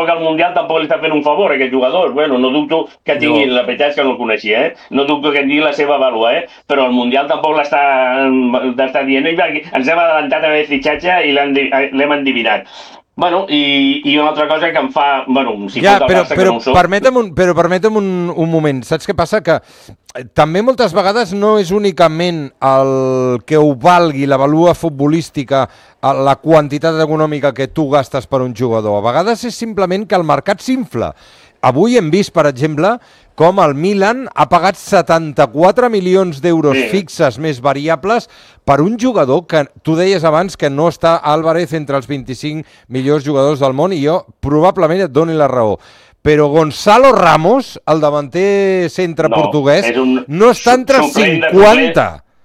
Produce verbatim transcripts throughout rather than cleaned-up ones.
tampoc al Mundial tampoc li està fent un favor a aquest jugador. Bueno, no dubto que tingui, no. La veritat és que no el coneixia, eh? No dubto que tingui la seva vàlua, eh? Però el Mundial tampoc l'està dient. Ens hem adelantat a veure fitxatge i l'hem endivinat. Bueno, i, i una altra cosa que em fa... Bueno, si ja, però, però, no permetem un, però permetem un, un moment. Saps què passa? Que també moltes vegades no és únicament el que ho valgui, la valua futbolística, la quantitat econòmica que tu gastes per un jugador. A vegades és simplement que el mercat s'infla. Avui hem vist, per exemple, com el Milan ha pagat setanta-quatre milions d'euros sí. fixes més variables per un jugador que tu deies abans que no està Álvarez entre els vint-i-cinc millors jugadors del món i jo probablement et doni la raó. Però Gonzalo Ramos, el davanter centre no, portuguès, un... no està entre cinquanta.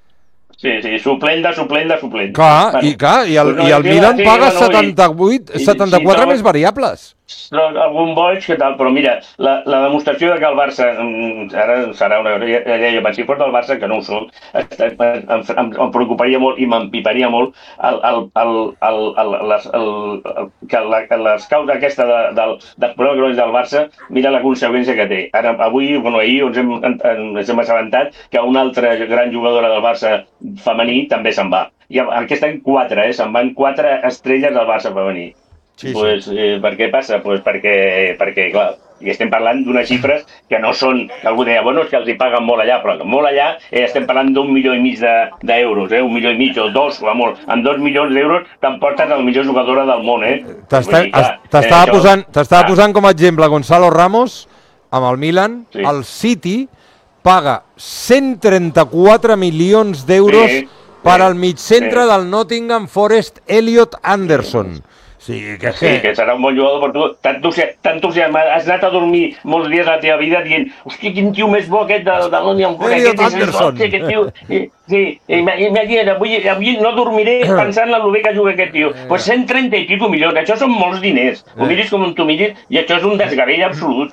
Sí, sí, suplent de suplent de suplent. Clar, bueno, i, clar, i el, no, i el Milan sí, paga sí, setanta-vuit, setanta-quatre sí, més variables. Algun boig, que tal, però mira, la, la demostració de que el Barça, ara serà una idea, si fos del Barça, que no ho soc, em, em, em preocuparia molt i m'empiparia molt el, el, el, el, el, les, el, el, que la, les causes aquesta de, del, del problema del Barça, mira la conseqüència que té. Ara, avui, bueno, ahir ens hem, ens hem assabentat que una altra gran jugadora del Barça femení també se'n va. I aquest any quatre, eh? Se'n van quatre estrelles del Barça femení. Sí, pues, sí. Eh, per què passa? Pues perquè, perquè, clar, i estem parlant d'unes xifres que no són, que algú deia, bueno, és que els hi paguen molt allà, però molt allà eh, estem parlant d'un milió i mig d'euros, de, eh, un milió i mig o dos, o molt, amb dos milions d'euros t'emportes la millor jugadora del món, eh? T'estava eh, posant, ah. posant com a exemple Gonzalo Ramos, amb el Milan, sí. El City paga cent trenta-quatre milions d'euros sí, per al migcentre sí. del Nottingham Forest, Elliot Anderson. Sí, que, sí, que serà un bon jugador per tu. T'entusiasma, t'entusiasma. Has anat a dormir molts dies a la teva vida dient hòstia, quin tio més bo aquest de, de Nottingham Forest. Elliot Anderson. Aquest tio. Sí, imagina't, avui, avui no dormiré pensant en el bé que juga aquest tio. Doncs pues cent trenta i pico milions, això són molts diners. Ho miris com tu miris i això és un desgavell absolut.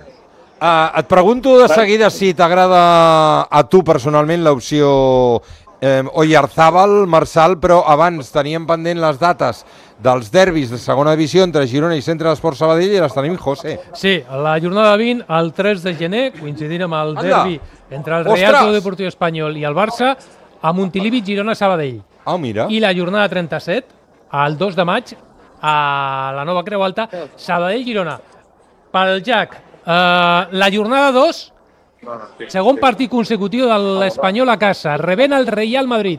Uh, et pregunto de seguida si t'agrada a tu personalment l'opció eh, Oyarzábal, Marçal, però abans teníem pendent les dates dels derbis de segona divisió entre Girona i Centre d'Esports Sabadell i les tenim, José. Sí, la jornada vint, el tres de gener, coincidint amb el Anda. derbi entre el Real Club Deportiu Espanyol i el Barça, a Montilivi, Girona, Sabadell. Ah, mira. I la jornada trenta-set, el dos de maig, a la Nova Creu Alta, Sabadell, Girona. Pel Jack, Uh, la jornada dos, segon partit consecutiu de l'Espanyol a casa, rebent el Real Madrid.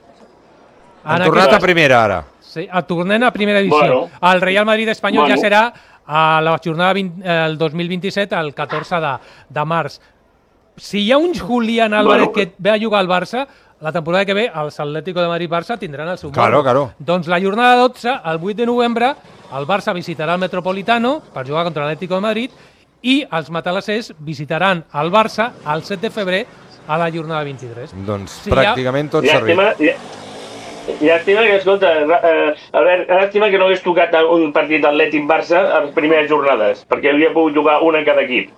Han tornat aquesta... a primera ara. Sí, a tornem a primera edició. Bueno. El Real Madrid espanyol bueno. ja serà a la jornada vint, el dos mil vint-i-set, el catorze de, de març. Si hi ha un Julián Álvarez bueno. que ve a jugar al Barça, la temporada que ve els Atlético de Madrid-Barça tindran el seu claro, claro. Doncs la jornada dotze, el vuit de novembre, el Barça visitarà el Metropolitano per jugar contra l'Atlético de Madrid i els matalassers visitaran el Barça el set de febrer a la jornada vint-i-tres. Doncs sí, pràcticament tot s'ha arribat. Llàstima que, escolta, eh, Albert, llàstima que no hagués tocat un partit d'Atlètic-Barça a les primeres jornades, perquè hauria pogut jugar una en cada equip.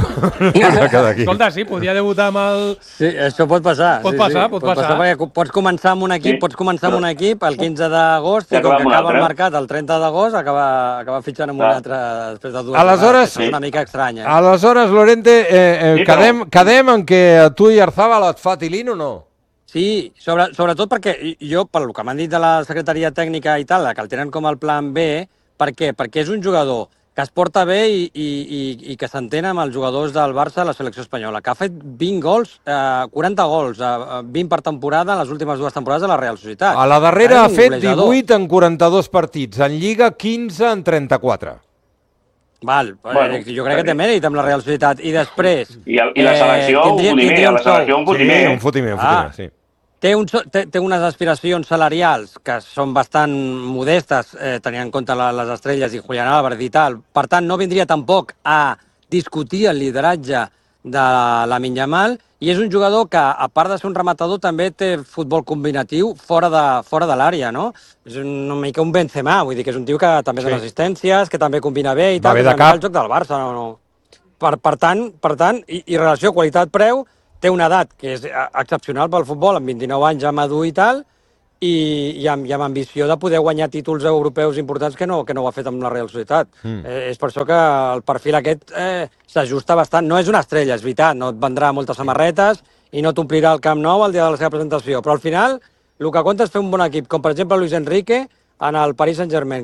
cada equip. Escolta, sí, podia debutar amb el... Sí, això pot passar. Pot sí, passar, sí. pot, pot passar. passar. Pots començar amb un equip, sí. pots començar amb un equip el quinze d'agost i com que acaba el mercat el trenta d'agost, acaba, acaba fitxant amb un altre després de dues aleshores, sí. És una mica estranya. Aleshores, Lorente, eh, eh, sí, quedem, no. quedem en què tu i Oyarzábal et fa tilín o no? Sí, sobre, sobretot perquè jo, pel que m'han dit de la secretaria tècnica i tal, que el tenen com el plan B, per què? Perquè és un jugador que es porta bé i, i, i, i que s'entén amb els jugadors del Barça a la selecció espanyola, que ha fet vint gols, eh, quaranta gols, eh, vint per temporada en les últimes dues temporades de la Real Societat. A la darrera ha fet divuit en quaranta-dos partits, en Lliga quinze en trenta-quatre. Val, bueno, eh, jo crec que té mèrit amb la Real Societat. I després... I, el, i la selecció, eh, tindria, un fotimer, a la selecció un fotimer. Sí, un fotimer, un fotimer, ah. sí. Té, un, té, té unes aspiracions salarials que són bastant modestes, eh, tenint en compte la, les estrelles i Julián Álvarez i tal. Per tant, no vindria tampoc a discutir el lideratge de Lamine Yamal i és un jugador que, a part de ser un rematador, també té futbol combinatiu fora de, fora de l'àrea, no? És una mica un Benzema, vull dir que és un tio que també sí. dona assistències, que també combina bé i tal, bé que també el joc del Barça. No, no. Per, per tant, per tant i, i relació qualitat-preu, té una edat que és excepcional pel futbol, amb vint-i-nou anys ja madur i tal, i, i, amb, i amb ambició de poder guanyar títols europeus importants que no, que no ho ha fet amb la Real Societat. Mm. Eh, és per això que el perfil aquest eh, s'ajusta bastant. No és una estrella, és veritat, no et vendrà moltes samarretes i no t'omplirà el Camp Nou el dia de la seva presentació, però al final el que compta és fer un bon equip, com per exemple Luis Enrique en el Paris Saint-Germain,